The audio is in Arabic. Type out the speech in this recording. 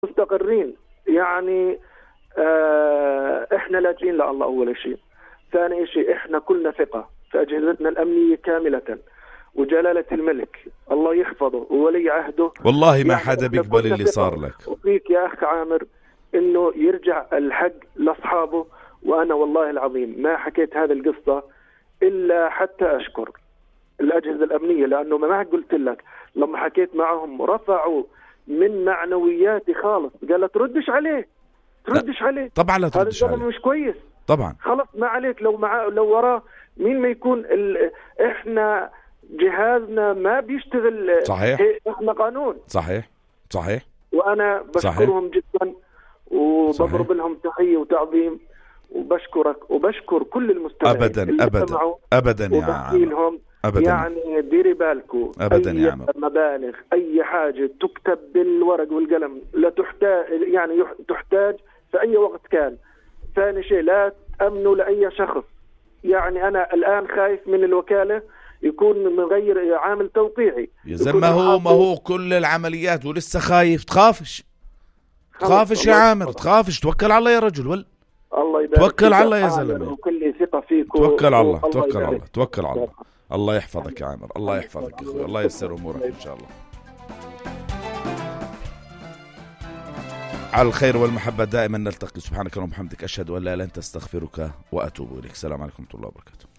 مستقرين يعني. احنا لاجئين لله اول شيء. ثاني شيء احنا كلنا ثقة في اجهزتنا الامنية كاملة، وجلالة الملك الله يحفظه وولي عهده والله ما يعني حدا بيقبل اللي صار لك. وفيك يا اخ عامر انه يرجع الحق لاصحابه. وانا والله العظيم ما حكيت هذه القصة الا حتى اشكر الاجهزة الامنية، لانه ما قلت لك لما حكيت معهم رفعوا من معنوياتي خالص. قال تردش عليه، تردش عليه. طبعا لا تردش هذا عليه، مش كويس طبعا. خلص ما عليك. لو وراه مين ما يكون احنا جهازنا ما بيشتغل. صحيح. احنا قانون. صحيح صحيح. وانا بشكرهم جدا وبضرب صحيح. لهم تحية وتعظيم، وبشكرك وبشكر كل المستمعين ابدا ابدا ابدا يا عامر، أبداً. يعني ديري بالكم ابدا يا اي عامر. مبالغ اي حاجه تكتب بالورق والقلم لا تحتاج، يعني تحتاج في اي وقت كان. ثاني شيء لا تأمنوا لاي شخص. يعني انا الان خايف من الوكاله يكون من غير عامل توقيعي. يا زلمه ما هو كل العمليات ولسه خايف؟ تخافش يا عامر، تخافش. توكل على الله يا رجل. الله يبارك. توكل على الله يا زلمه، وكل ثقه فيك. توكل على الله، توكل على الله، توكل على الله. الله يحفظك يا عامر، الله يحفظك يا اخوي، الله ييسر امورك ان شاء الله. على الخير والمحبه دائما نلتقي. سبحانك اللهم وبحمدك، اشهد ان لا اله الا انت، استغفرك واتوب اليك. السلام عليكم ورحمه الله وبركاته.